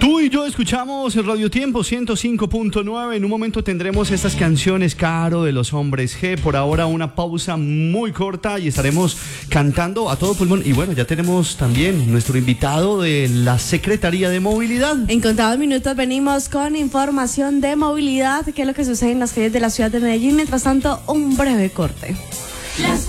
Tú y yo escuchamos el Radio Tiempo 105.9. En un momento tendremos estas canciones, Caro, de los Hombres G. Por ahora una pausa muy corta y estaremos cantando a todo pulmón. Y bueno, ya tenemos también nuestro invitado de la Secretaría de Movilidad. En contados minutos venimos con información de movilidad, que es lo que sucede en las calles de la ciudad de Medellín. Mientras tanto, un breve corte.